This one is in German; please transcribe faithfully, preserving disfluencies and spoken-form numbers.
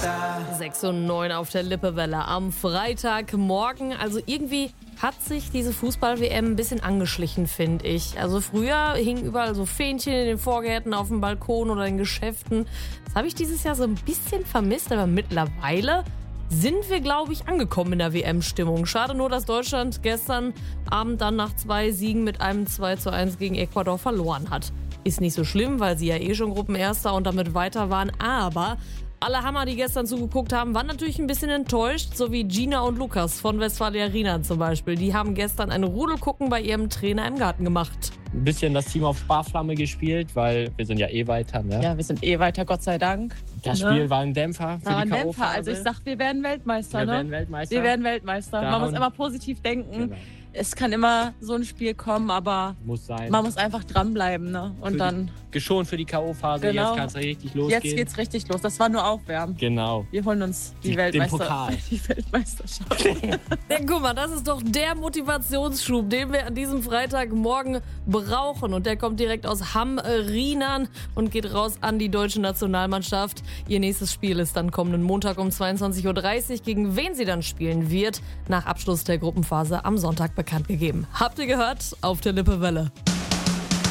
sechs und neun auf der Lippewelle am Freitagmorgen. Also irgendwie hat sich diese Fußball-W M ein bisschen angeschlichen, finde ich. Also früher hingen überall so Fähnchen in den Vorgärten, auf dem Balkon oder in Geschäften. Das habe ich dieses Jahr so ein bisschen vermisst, aber mittlerweile sind wir, glaube ich, angekommen in der W M-Stimmung. Schade nur, dass Deutschland gestern Abend dann nach zwei Siegen mit einem zwei zu eins gegen Ecuador verloren hat. Ist nicht so schlimm, weil sie ja eh schon Gruppenerster und damit weiter waren, aber alle Hammer, die gestern zugeguckt haben, waren natürlich ein bisschen enttäuscht, so wie Gina und Lukas von Westfalia Rinan zum Beispiel. Die haben gestern ein Rudelgucken bei ihrem Trainer im Garten gemacht. Ein bisschen das Team auf Sparflamme gespielt, weil wir sind ja eh weiter. Ne? Ja, wir sind eh weiter, Gott sei Dank. Das ne? Spiel war ein Dämpfer für war die ein K Dämpfer. Also ich sag, wir werden Weltmeister. Wir ne? werden Weltmeister. Wir werden Weltmeister. Da Man muss und- immer positiv denken. Genau. Es kann immer so ein Spiel kommen, aber Muss sein. man muss einfach dranbleiben. Ne? Und Für dann, die, geschont für die K O-Phase, Genau. jetzt kann es richtig losgehen. jetzt geht's richtig los. Das war nur Aufwärmen. Genau. Wir holen uns die, Die- Weltmeister- den Pokal. die Weltmeisterschaft. Ja, guck mal, das ist doch der Motivationsschub, den wir an diesem Freitagmorgen brauchen. Und der kommt direkt aus Hamm Rinan und geht raus an die deutsche Nationalmannschaft. Ihr nächstes Spiel ist dann kommenden Montag um zweiundzwanzig Uhr dreißig. Gegen wen sie dann spielen wird, nach Abschluss der Gruppenphase am Sonntag bekannt gegeben. Habt ihr gehört? Auf der Lippewelle.